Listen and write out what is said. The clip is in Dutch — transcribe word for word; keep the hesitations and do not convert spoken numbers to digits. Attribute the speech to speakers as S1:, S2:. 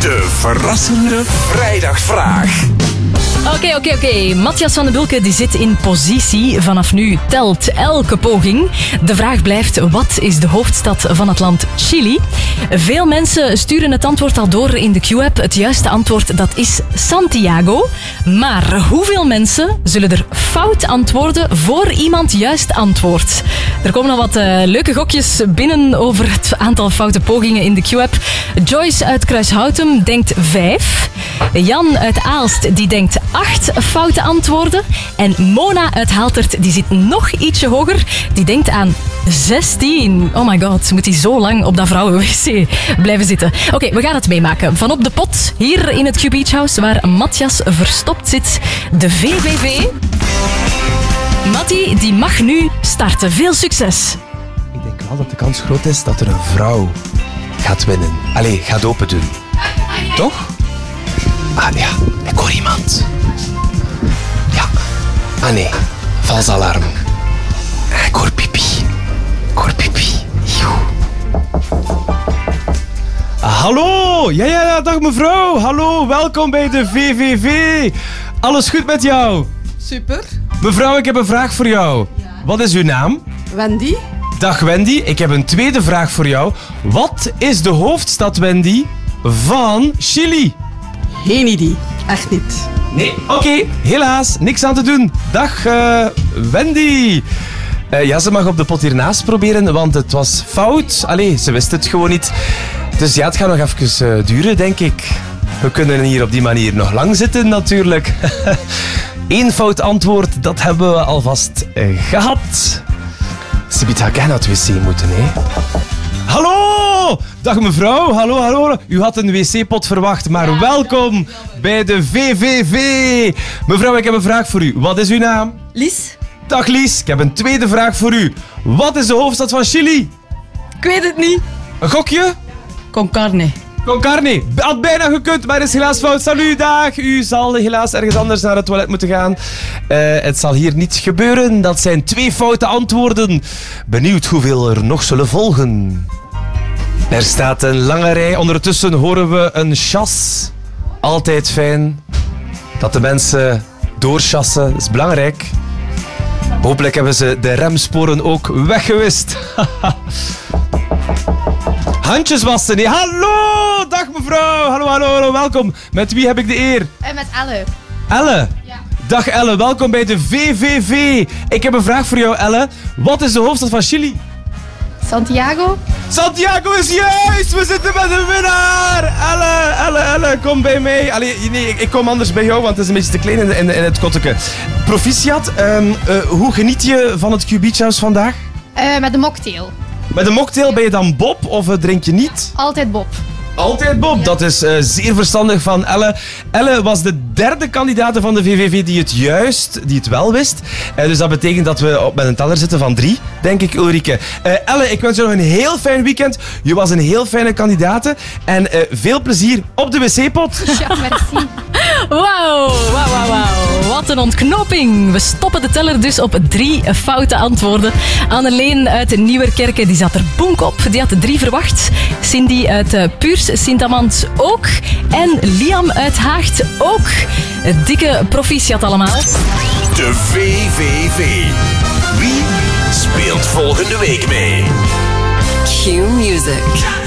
S1: De verrassende vrijdagvraag.
S2: Oké, oké, oké. Matthias van den Bulke die zit in positie. Vanaf nu telt elke poging. De vraag blijft, wat is de hoofdstad van het land Chili? Veel mensen sturen het antwoord al door in de Q-app. Het juiste antwoord, dat is Santiago. Maar hoeveel mensen zullen er fout antwoorden voor iemand juist antwoordt? Er komen al wat uh, leuke gokjes binnen over het aantal foute pogingen in de Q-app. Joyce uit Kruishouten denkt vijf. Jan uit Aalst die denkt acht foute antwoorden. En Mona uit Haltert die zit nog ietsje hoger. Die denkt aan zestien. Oh my god, moet hij zo lang op dat vrouwenwc blijven zitten. Oké, okay, we gaan het meemaken. Van op de pot, hier in het Q Beach House, waar Matthias verstopt zit. De V V V. Mattie, die mag nu starten. Veel succes.
S3: Ik denk wel dat de kans groot is dat er een vrouw gaat winnen. Allee, gaat open doen. Toch? Ah ja, ik hoor iemand. Ja. Ah nee, vals alarm. Ik hoor pipi. Ik hoor pipi. Ah, hallo! Ja, ja, ja, dag mevrouw. Hallo, welkom bij de V V V. Alles goed met jou?
S4: Super.
S3: Mevrouw, ik heb een vraag voor jou. Ja. Wat is uw naam?
S4: Wendy.
S3: Dag Wendy, ik heb een tweede vraag voor jou. Wat is de hoofdstad, Wendy, van Chili?
S4: Geen idee. Echt niet.
S3: Nee. Oké, okay, helaas. Niks aan te doen. Dag uh, Wendy. Uh, ja, ze mag op de pot hiernaast proberen, want het was fout. Allee, ze wist het gewoon niet. Dus ja, het gaat nog even uh, duren, denk ik. We kunnen hier op die manier nog lang zitten, natuurlijk. Eén fout antwoord, dat hebben we alvast uh, gehad. Sibiet, ga ik naar het wc moeten, hè? Hallo! Dag mevrouw, hallo, hallo. U had een wc-pot verwacht, maar ja, welkom bij de V V V. Mevrouw, ik heb een vraag voor u. Wat is uw naam?
S4: Lies.
S3: Dag Lies, ik heb een tweede vraag voor u. Wat is de hoofdstad van Chili?
S4: Ik weet het niet.
S3: Een gokje?
S4: Con carne.
S3: Con carne. Had bijna gekund, maar is helaas fout. Salut, dag. U zal helaas ergens anders naar het toilet moeten gaan. Uh, het zal hier niet gebeuren. Dat zijn twee foute antwoorden. Benieuwd hoeveel er nog zullen volgen. Er staat een lange rij. Ondertussen horen we een chas. Altijd fijn dat de mensen doorchassen. Dat is belangrijk. Hopelijk hebben ze de remsporen ook weggewist. Handjes wassen. Nee. Hallo, dag mevrouw. Hallo, hallo, hallo, welkom. Met wie heb ik de eer?
S5: Uh, met Elle.
S3: Elle?
S5: Ja.
S3: Dag Elle, welkom bij de V V V. Ik heb een vraag voor jou, Elle. Wat is de hoofdstad van Chili?
S5: Santiago.
S3: Santiago is juist! We zitten met een winnaar! Elle, Elle, Elle, kom bij mij. Allee, nee, ik kom anders bij jou, want het is een beetje te klein in, in, in het kotteke. Proficiat, um, uh, hoe geniet je van het Q Beach House vandaag?
S5: Uh, met een mocktail.
S3: Met een mocktail ben je dan Bob of drink je niet?
S5: Altijd Bob.
S3: Altijd Bob, ja. Dat is uh, zeer verstandig van Elle. Elle was de derde kandidaat van de V V V die het juist, die het wel wist. Uh, dus dat betekent dat we op, met een teller zitten van drie, denk ik, Ulrike. Uh, Elle, ik wens je nog een heel fijn weekend. Je was een heel fijne kandidaat. En uh, veel plezier op de wc-pot.
S5: Ja, merci.
S2: Wauw, wauw, wauw, wauw. Wat een ontknoping. We stoppen de teller dus op drie foute antwoorden. Anneleen uit Nieuwerkerke, die zat er bonk op. Die had drie verwacht. Cindy uit uh, Puurs Sint-Amans ook. En Liam uit Haagt ook. Dikke proficiat allemaal.
S1: De V V V. Wie speelt volgende week mee?
S6: Q Music.